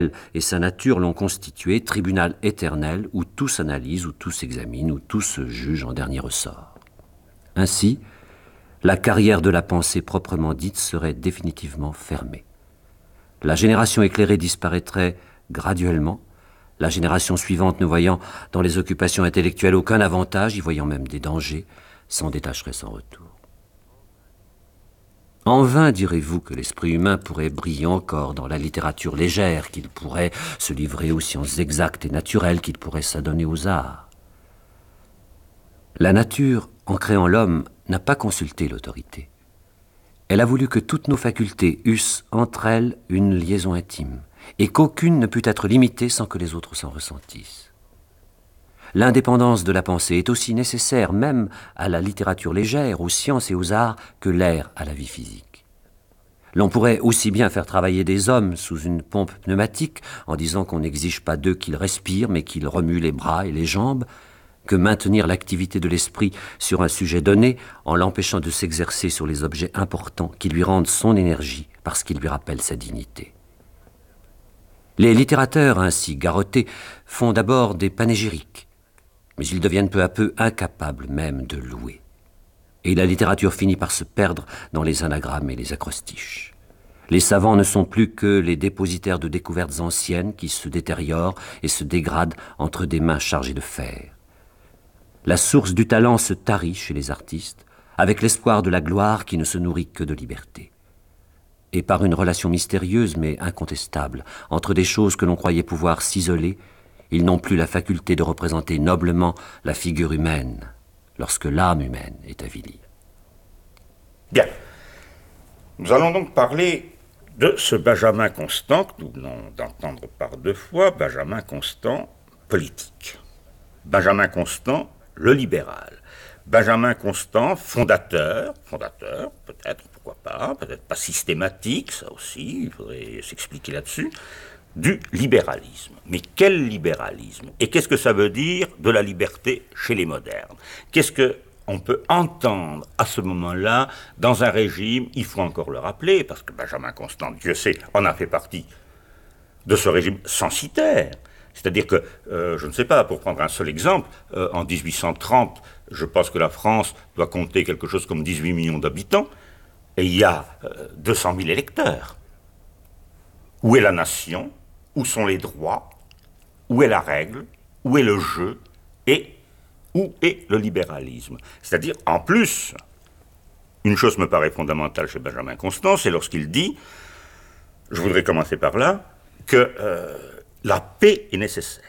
et sa nature l'ont constitué tribunal éternel où tout s'analyse, où tout s'examine, où tout se juge en dernier ressort. Ainsi, la carrière de la pensée proprement dite serait définitivement fermée. La génération éclairée disparaîtrait graduellement, la génération suivante ne voyant dans les occupations intellectuelles aucun avantage, y voyant même des dangers, s'en détacherait sans retour. En vain direz-vous que l'esprit humain pourrait briller encore dans la littérature légère, qu'il pourrait se livrer aux sciences exactes et naturelles, qu'il pourrait s'adonner aux arts. La nature, en créant l'homme, n'a pas consulté l'autorité. Elle a voulu que toutes nos facultés eussent entre elles une liaison intime, et qu'aucune ne pût être limitée sans que les autres s'en ressentissent. L'indépendance de la pensée est aussi nécessaire même à la littérature légère, aux sciences et aux arts, que l'air à la vie physique. L'on pourrait aussi bien faire travailler des hommes sous une pompe pneumatique en disant qu'on n'exige pas d'eux qu'ils respirent mais qu'ils remuent les bras et les jambes, que maintenir l'activité de l'esprit sur un sujet donné en l'empêchant de s'exercer sur les objets importants qui lui rendent son énergie parce qu'ils lui rappellent sa dignité. Les littérateurs ainsi garrottés font d'abord des panégyriques, mais ils deviennent peu à peu incapables même de louer. Et la littérature finit par se perdre dans les anagrammes et les acrostiches. Les savants ne sont plus que les dépositaires de découvertes anciennes qui se détériorent et se dégradent entre des mains chargées de fer. La source du talent se tarit chez les artistes, avec l'espoir de la gloire qui ne se nourrit que de liberté. Et par une relation mystérieuse mais incontestable entre des choses que l'on croyait pouvoir s'isoler, ils n'ont plus la faculté de représenter noblement la figure humaine, lorsque l'âme humaine est avilie. Bien. Nous allons donc parler de ce Benjamin Constant, que nous venons d'entendre par 2 fois, Benjamin Constant, politique. Benjamin Constant, le libéral. Benjamin Constant, fondateur, peut-être, pourquoi pas, peut-être pas systématique, ça aussi, il faudrait s'expliquer là-dessus, du libéralisme. Mais quel libéralisme? Et qu'est-ce que ça veut dire de la liberté chez les modernes? Qu'est-ce qu'on peut entendre à ce moment-là dans un régime, il faut encore le rappeler, parce que Benjamin Constant, Dieu sait, en a fait partie, de ce régime censitaire. C'est-à-dire que, je ne sais pas, pour prendre un seul exemple, en 1830, je pense que la France doit compter quelque chose comme 18 millions d'habitants, et il y a 200 000 électeurs. Où est la nation? Où sont les droits? Où est la règle? Où est le jeu? Et où est le libéralisme? C'est-à-dire, en plus, une chose me paraît fondamentale chez Benjamin Constant, c'est lorsqu'il dit, je voudrais commencer par là, que la paix est nécessaire.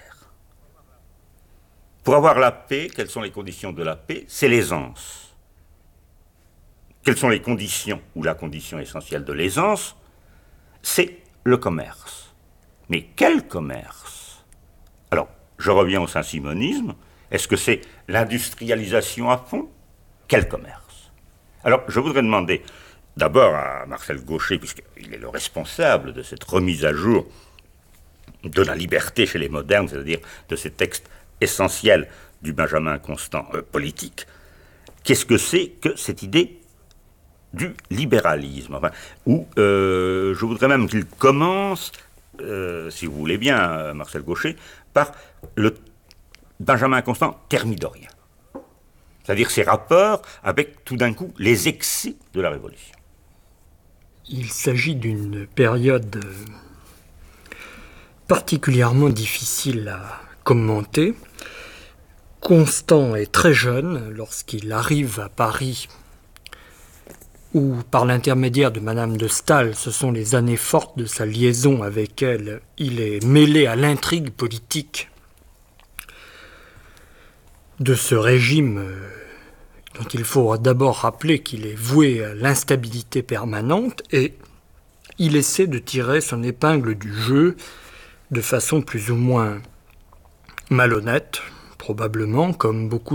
Pour avoir la paix, quelles sont les conditions de la paix? C'est l'aisance. Quelles sont les conditions, ou la condition essentielle de l'aisance? C'est le commerce. Mais quel commerce? Alors, je reviens au saint-simonisme. Est-ce que c'est l'industrialisation à fond? Quel commerce? Alors, je voudrais demander d'abord à Marcel Gauchet, puisqu'il est le responsable de cette remise à jour de la liberté chez les modernes, c'est-à-dire de ces textes essentiels du Benjamin Constant politique, qu'est-ce que c'est que cette idée du libéralisme? Enfin, je voudrais même qu'il commence, si vous voulez bien, Marcel Gauchet, par le Benjamin Constant thermidorien. C'est-à-dire ses rapports avec, tout d'un coup, les excès de la Révolution. Il s'agit d'une période particulièrement difficile à commenter. Constant est très jeune lorsqu'il arrive à Paris, où, par l'intermédiaire de Madame de Staël, ce sont les années fortes de sa liaison avec elle, il est mêlé à l'intrigue politique de ce régime dont il faut d'abord rappeler qu'il est voué à l'instabilité permanente, et il essaie de tirer son épingle du jeu de façon plus ou moins malhonnête, probablement, comme beaucoup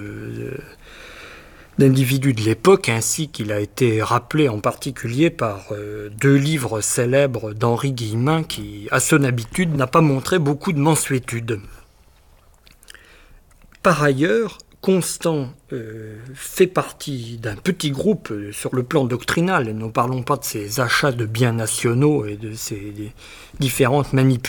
d'individus de l'époque, ainsi qu'il a été rappelé en particulier par 2 livres célèbres d'Henri Guillemin, qui, à son habitude, n'a pas montré beaucoup de mansuétude. Par ailleurs, Constant fait partie d'un petit groupe sur le plan doctrinal, et ne parlons pas de ses achats de biens nationaux et de ses différentes manipulations